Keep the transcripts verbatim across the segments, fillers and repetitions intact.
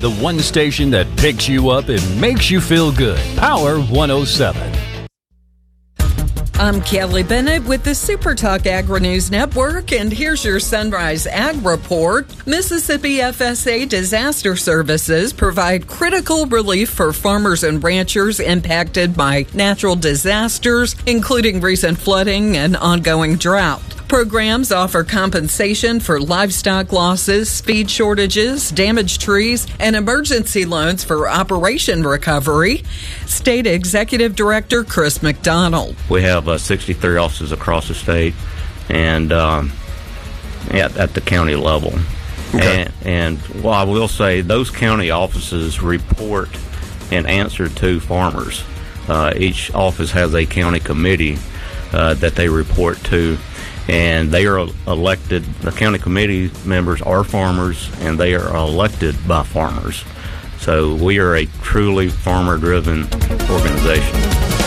the one station that picks you up and makes you feel good. Power one oh seven. I'm Kelly Bennett with the Super Talk Agri-News Network, and here's your Sunrise Ag Report. Mississippi F S A Disaster Services provide critical relief for farmers and ranchers impacted by natural disasters, including recent flooding and ongoing drought. Programs offer compensation for livestock losses, feed shortages, damaged trees, and emergency loans for operation recovery. State Executive Director Chris McDonald. We have uh, sixty-three offices across the state and um, at, at the county level. Okay. And, and well, I will say those county offices report and answer to farmers. Uh, each office has a county committee uh, that they report to. And they are elected, the county committee members are farmers, and they are elected by farmers. So we are a truly farmer-driven organization.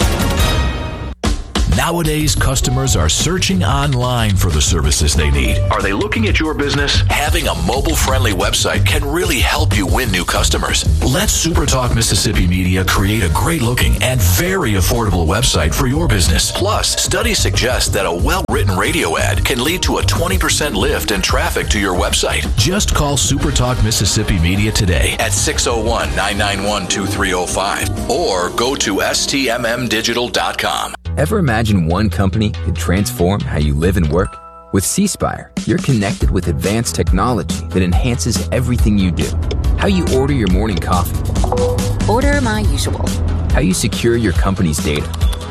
Nowadays, customers are searching online for the services they need. Are they looking at your business? Having a mobile-friendly website can really help you win new customers. Let SuperTalk Mississippi Media create a great-looking and very affordable website for your business. Plus, studies suggest that a well-written radio ad can lead to a twenty percent lift in traffic to your website. Just call SuperTalk Mississippi Media today at six oh one, nine nine one, two three oh five or go to S T M M digital dot com. Ever imagine one company could transform how you live and work? With C Spire, you're connected with advanced technology that enhances everything you do. How you order your morning coffee. Order my usual. How you secure your company's data.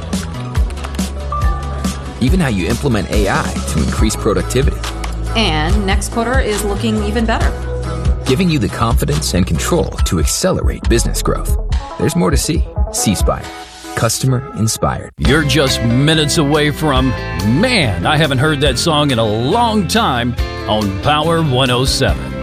Even how you implement A I to increase productivity. And next quarter is looking even better. Giving you the confidence and control to accelerate business growth. There's more to see. C Spire. Customer inspired. You're just minutes away from, man, I haven't heard that song in a long time on Power one oh seven.